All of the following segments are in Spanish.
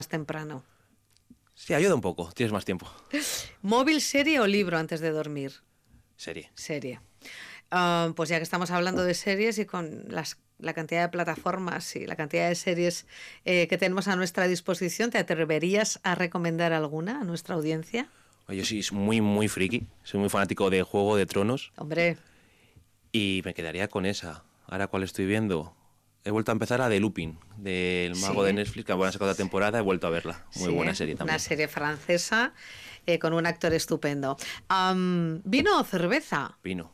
temprano. Sí, ayuda un poco, tienes más tiempo. ¿Móvil, serie o libro antes de dormir? Serie. Pues ya que estamos hablando de series y con la cantidad de plataformas y la cantidad de series que tenemos a nuestra disposición, ¿te atreverías a recomendar alguna a nuestra audiencia? Yo soy muy friki, soy muy fanático de Juego de Tronos. Hombre. Y me quedaría con esa. Ahora, ¿cuál estoy viendo? He vuelto a empezar a The Lupin, del mago de Netflix, que ha sacado la temporada, he vuelto a verla. Muy buena serie también. Una serie francesa con un actor estupendo. ¿Vino o cerveza? Vino.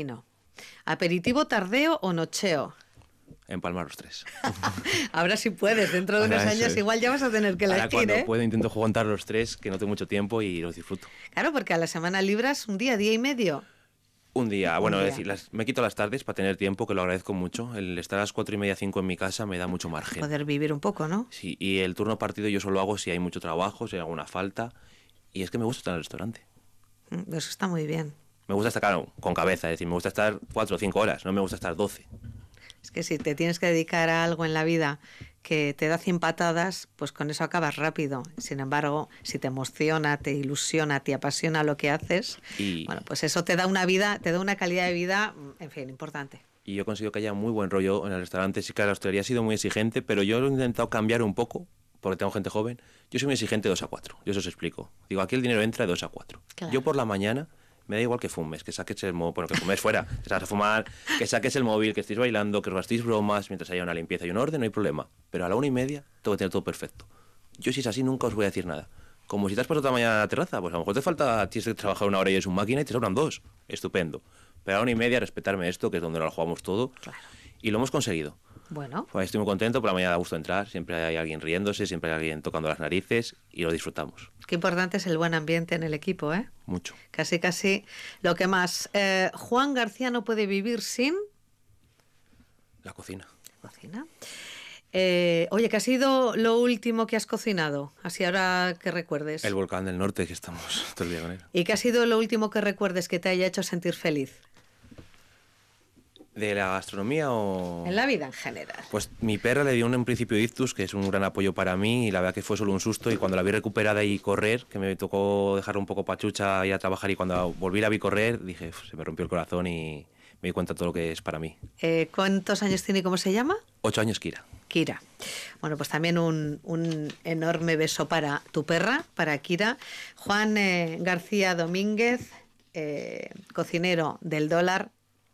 ¿Aperitivo tardeo o nocheo? Empalmar los tres. Ahora sí puedes, dentro de unos años igual ya vas a tener que elegir. Ahora cuando puedo intento juntar los tres, que no tengo mucho tiempo y los disfruto. Claro, porque a la semana libras un día y medio. Un día, bueno, es decir, me quito las tardes para tener tiempo, que lo agradezco mucho. El estar a las 4:30, 5 en mi casa me da mucho margen. Poder vivir un poco, ¿no? Sí, y el turno partido yo solo hago si hay mucho trabajo, si hay alguna falta. Y es que me gusta estar en el restaurante. Eso está muy bien. Me gusta estar, claro, con cabeza, es decir, me gusta estar 4 o 5 horas, no me gusta estar 12. Es que si te tienes que dedicar a algo en la vida que te da 100 patadas, pues con eso acabas rápido. Sin embargo, si te emociona, te ilusiona, te apasiona lo que haces, bueno, pues eso te da una vida, te da una calidad de vida, en fin, importante. Y yo consigo que haya muy buen rollo en el restaurante. Sí que la hostelería ha sido muy exigente, pero yo lo he intentado cambiar un poco, porque tengo gente joven. Yo soy muy exigente 2 a 4, yo os explico. Digo, aquí el dinero entra de 2 a 4. Claro. Yo por la mañana me da igual que fumes, que saques el móvil, bueno, que fumes fuera, que salgas a fumar, que saques el móvil, que estéis bailando, que os gastéis bromas, mientras haya una limpieza y un orden, no hay problema. Pero a la 1:30 tengo que tener todo perfecto. Yo si es así nunca os voy a decir nada. Como si te has pasado toda la mañana a la terraza, pues a lo mejor te falta, tienes que trabajar 1 hora y es un máquina y te sobran 2. Estupendo. Pero a la 1:30 respetarme esto, que es donde lo jugamos todo. Claro. Y lo hemos conseguido. Bueno. Pues estoy muy contento, por la mañana da gusto entrar, siempre hay alguien riéndose, siempre hay alguien tocando las narices y lo disfrutamos. Qué importante es el buen ambiente en el equipo, ¿eh? Mucho. Casi lo que más. Juan García no puede vivir sin... La cocina. Oye, ¿qué ha sido lo último que has cocinado? Así ahora que recuerdes. El volcán del norte, que estamos todo el día con él. ¿Y qué ha sido lo último que recuerdes que te haya hecho sentir feliz? ¿De la gastronomía o...? En la vida en general. Pues mi perra le dio un principio de ictus, que es un gran apoyo para mí, y la verdad que fue solo un susto, y cuando la vi recuperada y correr, que me tocó dejar un poco pachucha y a trabajar, y cuando volví la vi correr, dije, se me rompió el corazón y me di cuenta de todo lo que es para mí. ¿Cuántos años tiene y cómo se llama? 8 años, Kira. Bueno, pues también un enorme beso para tu perra, para Kira. Juan García Domínguez, cocinero del Dólar.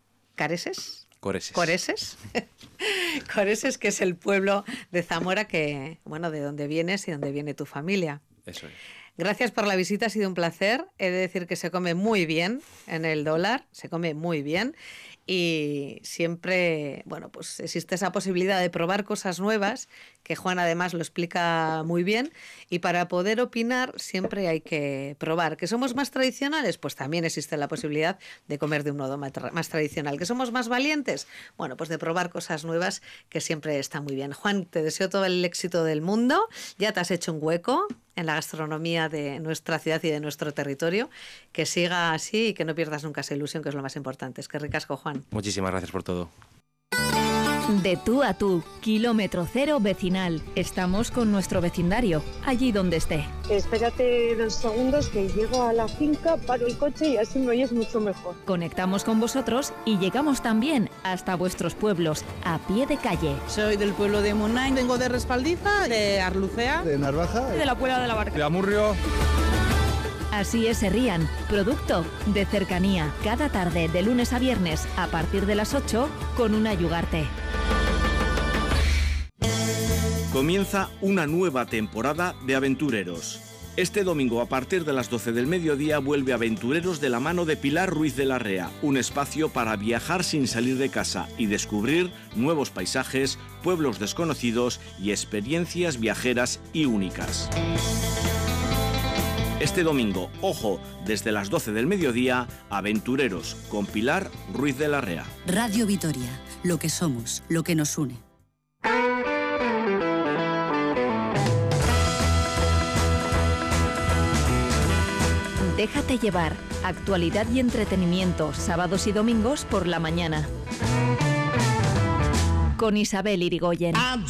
Coreses, que es el pueblo de Zamora, que, bueno, de donde vienes y donde viene tu familia. Eso es. Gracias por la visita, ha sido un placer. He de decir que se come muy bien en el Dólar, se come muy bien y siempre, bueno, pues existe esa posibilidad de probar cosas nuevas, que Juan además lo explica muy bien, y para poder opinar siempre hay que probar. ¿Que somos más tradicionales? Pues también existe la posibilidad de comer de un modo más tradicional. ¿Que somos más valientes? Bueno, pues de probar cosas nuevas, que siempre está muy bien. Juan, te deseo todo el éxito del mundo, ya te has hecho un hueco en la gastronomía de nuestra ciudad y de nuestro territorio, que siga así y que no pierdas nunca esa ilusión, que es lo más importante. Es que ricasco, Juan. Muchísimas gracias por todo. De tú a tú, kilómetro cero vecinal. Estamos con nuestro vecindario, allí donde esté. Espérate 2 segundos que llego a la finca, paro el coche y así me oyes mucho mejor. Conectamos con vosotros y llegamos también hasta vuestros pueblos, a pie de calle. Soy del pueblo de Munain, vengo de Respaldiza, de Arlucea, de Narvaja, de la Puebla de la Barca, de Amurrio. Así es Herrían, producto de cercanía. Cada tarde, de lunes a viernes, a partir de las 8, con una Yugarte. Comienza una nueva temporada de Aventureros. Este domingo a partir de las 12 del mediodía vuelve Aventureros de la mano de Pilar Ruiz de Larrea, un espacio para viajar sin salir de casa y descubrir nuevos paisajes, pueblos desconocidos y experiencias viajeras y únicas. Este domingo, ojo, desde las 12 del mediodía, Aventureros con Pilar Ruiz de Larrea. Radio Vitoria, lo que somos, lo que nos une. Déjate llevar, actualidad y entretenimiento, sábados y domingos por la mañana. Con Isabel Irigoyen.